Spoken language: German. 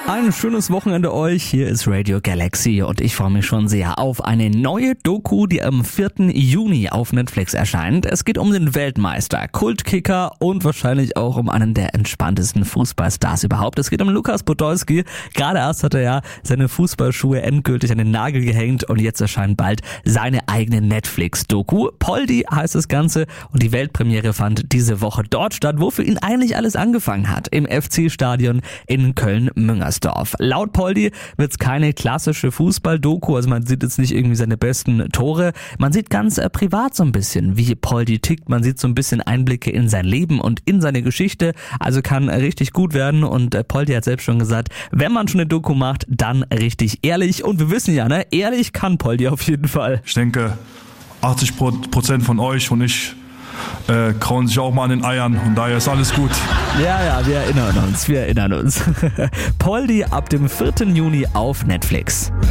Ein schönes Wochenende euch. Hier ist Radio Galaxy und ich freue mich schon sehr auf eine neue Doku, die am 4. Juni auf Netflix erscheint. Es geht um den Weltmeister, Kultkicker und wahrscheinlich auch um einen der entspanntesten Fußballstars überhaupt. Es geht um Lukas Podolski. Gerade erst hat er ja seine Fußballschuhe endgültig an den Nagel gehängt und jetzt erscheint bald seine eigene Netflix-Doku. Poldi heißt das Ganze und die Weltpremiere fand diese Woche dort statt, wo für ihn eigentlich alles angefangen hat. Im FC-Stadion in Köln-Müngersdorf. Laut Poldi wird es keine klassische Fußball-Doku, also man sieht jetzt nicht irgendwie seine besten Tore. Man sieht ganz privat so ein bisschen, wie Poldi tickt. Man sieht so ein bisschen Einblicke in sein Leben und in seine Geschichte. Also kann richtig gut werden und Poldi hat selbst schon gesagt, wenn man schon eine Doku macht, dann richtig ehrlich. Und wir wissen ja, ne, ehrlich kann Poldi auf jeden Fall. Ich denke, 80% von euch und ich krauen sich auch mal an den Eiern und daher ist alles gut. Ja, wir erinnern uns. Poldi ab dem 4. Juni auf Netflix.